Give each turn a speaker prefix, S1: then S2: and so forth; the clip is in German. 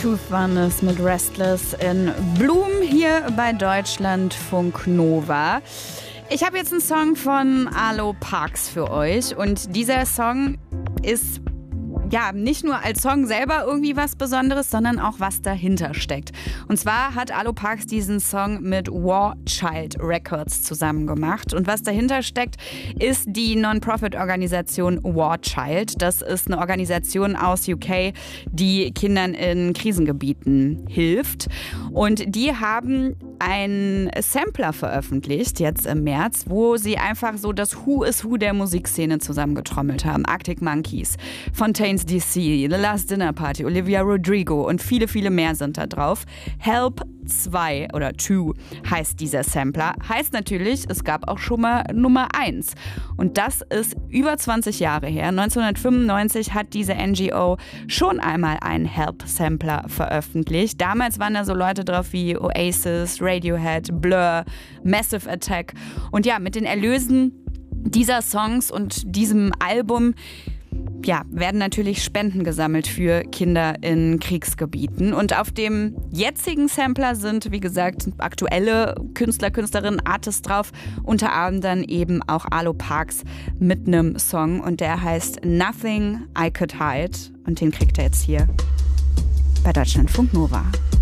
S1: Tooth waren es mit Restless in Bloom hier bei Deutschlandfunk Nova. Ich habe jetzt einen Song von Arlo Parks für euch und dieser Song ist ja nicht nur als Song selber irgendwie was Besonderes, sondern auch was dahinter steckt. Und zwar hat Arlo Parks diesen Song mit War Child Records zusammen gemacht. Und was dahinter steckt, ist die Non-Profit-Organisation War Child. Das ist eine Organisation aus UK, die Kindern in Krisengebieten hilft. Und die haben einen Sampler veröffentlicht, jetzt im März, wo sie einfach so das Who is Who der Musikszene zusammengetrommelt haben. Arctic Monkeys, Fontaines DC, The Last Dinner Party, Olivia Rodrigo und viele, viele mehr sind da drauf. Help 2 oder 2 heißt dieser Sampler. Heißt natürlich, es gab auch schon mal Nummer 1. Und das ist über 20 Jahre her. 1995 hat diese NGO schon einmal einen Help-Sampler veröffentlicht. Damals waren da so Leute drauf wie Oasis, Radiohead, Blur, Massive Attack. Und ja, mit den Erlösen dieser Songs und diesem Album werden natürlich Spenden gesammelt für Kinder in Kriegsgebieten. Und auf dem jetzigen Sampler sind, wie gesagt, aktuelle Künstler, Künstlerinnen, Artists drauf. Unter anderem dann eben auch Arlo Parks mit einem Song. Und der heißt Nothing I Could Hide. Und den kriegt er jetzt hier bei Deutschlandfunk Nova.